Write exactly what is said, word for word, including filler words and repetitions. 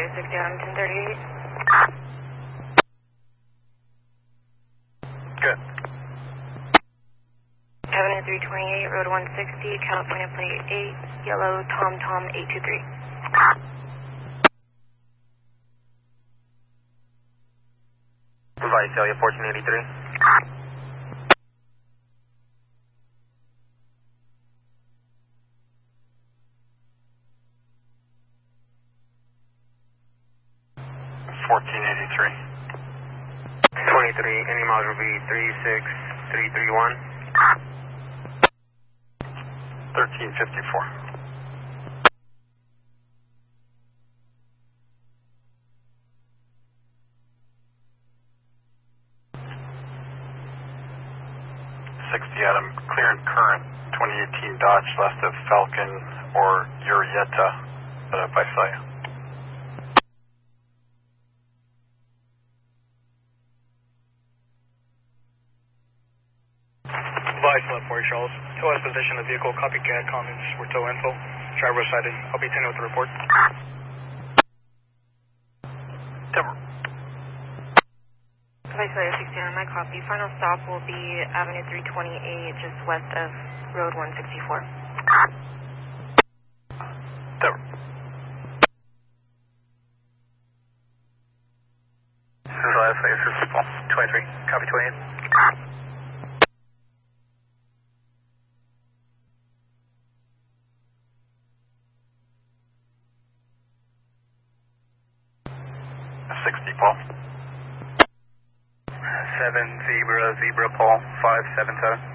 sixty on ten thirty-eight. Good. Avenue three twenty-eight, Road one sixty, California plate eight, yellow Tom Tom eight two three. Visalia fourteen eighty-three. fourteen eighty-three. twenty-three, any miles will be three six three three one. thirteen fifty-four. sixty Adam, clear and current, twenty eighteen Dodge left of Falcon or Urieta, uh, Visalia. Vice left for you, Charles. Tow has position of the vehicle, copycat comments for tow info. Driver sighted. I'll be attending with the report. Timber. Visalia sixty on my copy. Final stop will be Avenue three twenty-eight, just west of Road one sixty-four. Timber. This is Visalia sixty-four. twenty-three, copy twenty-eight. sixty Paul. seven Zebra, Zebra Paul, five seven seven.